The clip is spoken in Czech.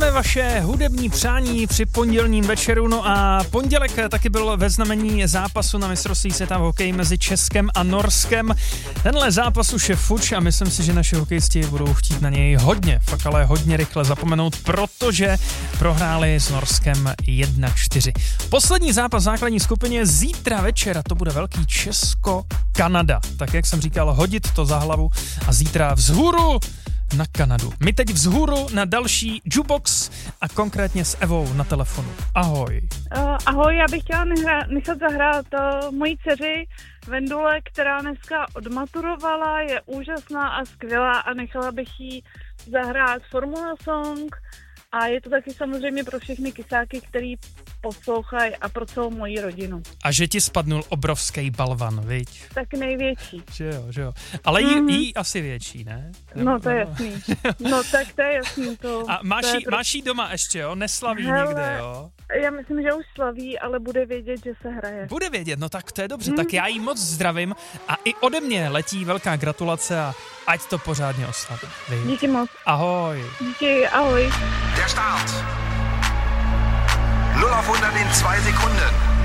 Plníme vaše hudební přání při pondělním večeru, no a pondělek taky byl ve znamení zápasu na mistrovství světa v hokeji mezi Českem a Norskem. Tenhle zápas už je fuč a myslím si, že naši hokejisti budou chtít na něj hodně, fakt ale hodně rychle zapomenout, protože prohráli s Norskem 1-4. Poslední zápas v základní skupině zítra večer a to bude velký Česko-Kanada. Tak jak jsem říkal, hodit to za hlavu a zítra vzhůru na Kanadu. My teď vzhůru na další jukebox a konkrétně s Evou na telefonu. Ahoj. Ahoj, já bych chtěla nechat zahrát mojí dceři Vendule, která dneska odmaturovala, je úžasná a skvělá a nechala bych jí zahrát Formula Song a je to taky samozřejmě pro všechny kysáky, který poslouchají a pro celou moji rodinu. A že ti spadnul obrovský balvan, viď? Tak největší. Že jo. Ale jí asi větší, ne? No to je jasný. No tak to je jasný. A máš jí doma ještě, jo? Neslaví nikde, jo? Já myslím, že už slaví, ale bude vědět, že se hraje. Bude vědět, no tak to je dobře. Tak já jí moc zdravím a i ode mě letí velká gratulace a ať to pořádně oslaví. Díky moc. Ahoj. Díky, ahoj. Der Start. 0 auf 100 in 2 Sekunden.